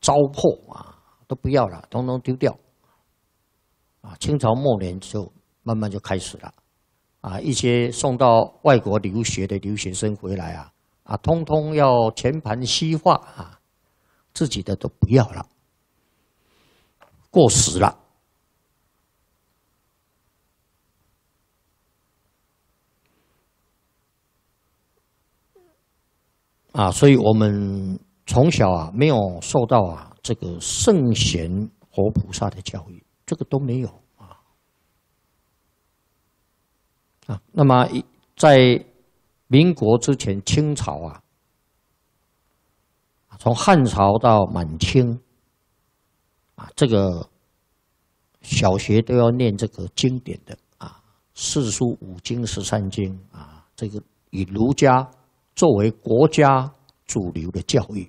糟粕啊，都不要了，统统丢掉。啊，清朝末年就慢慢就开始了。啊，一些送到外国留学的留学生回来啊，通通要全盘西化啊，自己的都不要了，过时了。啊，所以我们从小没有受到这个圣贤活菩萨的教育，这个都没有那么在民国之前，清朝从汉朝到满清这个小学都要念这个经典的四书五经13经这个以儒家作为国家主流的教育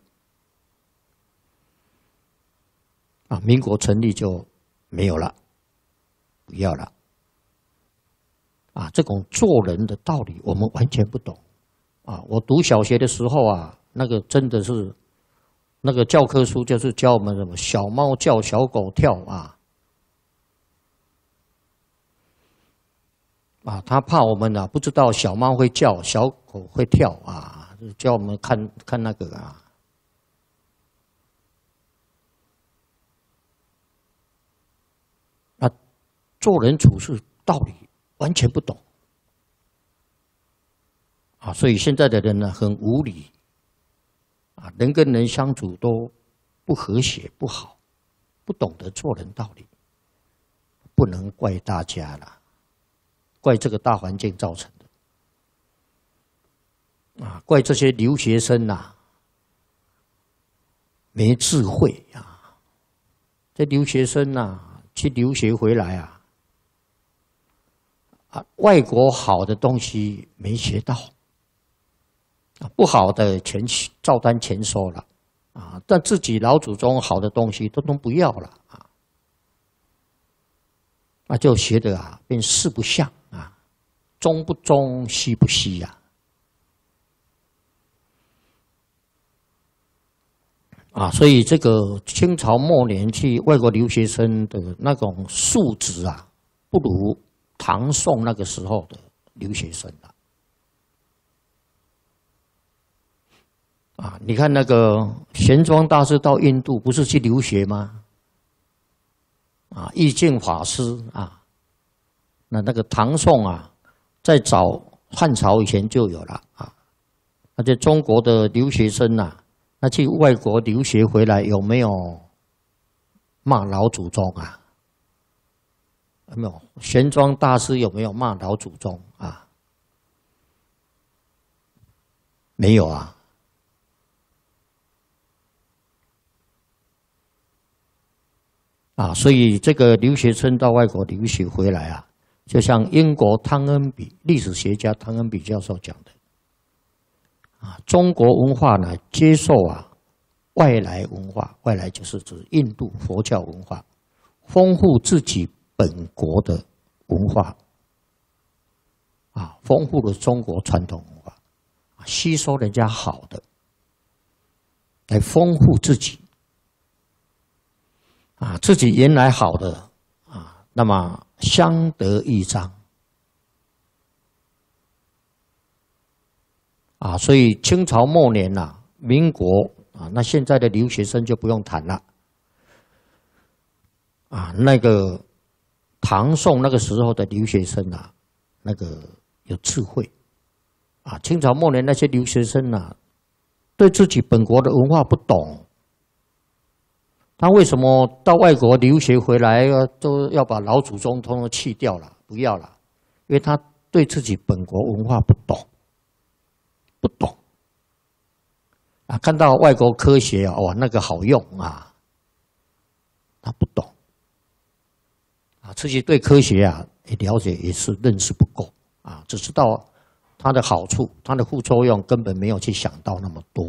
民国成立就没有了，不要了这种做人的道理我们完全不懂我读小学的时候那个真的是那个教科书就是教我们什么小猫叫小狗跳他怕我们不知道小猫会叫，小狗会跳叫我们看那个做人处事道理完全不懂所以现在的人很无理人跟人相处都不和谐不好，不懂得做人道理，不能怪大家了。怪这个大环境造成的怪这些留学生没智慧这留学生去留学回来外国好的东西没学到不好的全照单全收了但自己老祖宗好的东西都不要了就学得变四不像中不中，西不西所以这个清朝末年去外国留学生的那种素质不如唐宋那个时候的留学生你看那个玄奘大师到印度不是去留学吗？义净法师那个唐宋在早汉朝以前就有了而且中国的留学生那去外国留学回来有没有骂老祖宗有没有？玄奘大师有没有骂老祖宗没有所以这个留学生到外国留学回来就像英国汤恩比历史学家汤恩比教授讲的中国文化呢接受外来文化，外来就是指印度佛教文化，丰富自己本国的文化丰富了中国传统文化，吸收人家好的来丰富自己自己原来好的那么相得益彰所以清朝末年民国那现在的留学生就不用谈了那个唐宋那个时候的留学生那个有智慧清朝末年那些留学生对自己本国的文化不懂，他为什么到外国留学回来都要把老祖宗通通弃掉了，不要了？因为他对自己本国文化不懂。看到外国科学那个好用他不懂自己对科学了解也是认识不够只知道它的好处，它的副作用根本没有去想到那么多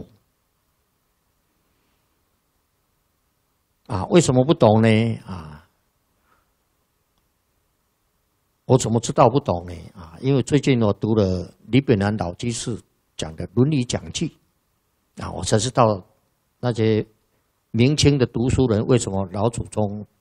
为什么不懂呢？我怎么知道不懂呢？因为最近我读了李炳南老居士讲的《伦理讲记》我才知道那些明清的读书人为什么老祖宗